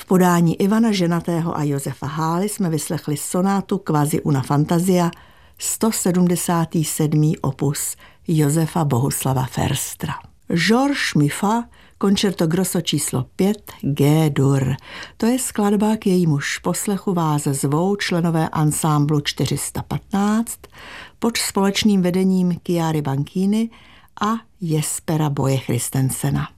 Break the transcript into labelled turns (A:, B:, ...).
A: podání Ivana Ženatého a Josefa Hály jsme vyslechli sonátu Quasi una fantasia, 177. opus Josefa Bohuslava Förstra. Georges Müfa, koncerto grosso číslo 5 G-dur. To je skladba, k jejímuž poslechu vás zvou členové ansámblu 415 pod společným vedením Chiary Banchini a Jespera Boje Christensena.